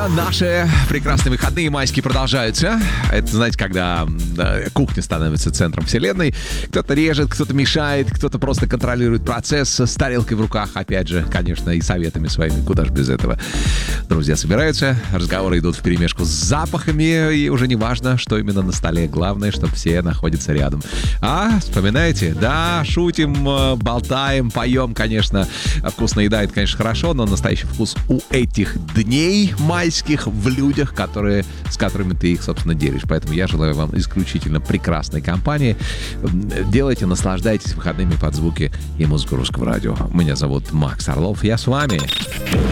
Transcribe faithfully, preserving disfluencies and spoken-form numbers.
наши прекрасные выходные майские продолжаются. Это, знаете, когда да, кухня становится центром вселенной. Кто-то режет, кто-то мешает, кто-то просто контролирует процесс с тарелкой в руках. Опять же, конечно, и советами своими. Куда же без этого. Друзья собираются, разговоры идут вперемешку с запахами. И уже не важно, что именно на столе. Главное, чтобы все находятся рядом. А, вспоминаете? Да, шутим, болтаем, поем, конечно. Вкусная еда — это, конечно, хорошо, но настоящий вкус у этих дней майских в людях, которые, с которыми ты их, собственно, делишь. Поэтому я желаю вам исключительно прекрасной компании. Делайте, наслаждайтесь выходными под звуки и музыку русского радио. Меня зовут Макс Орлов, я с вами.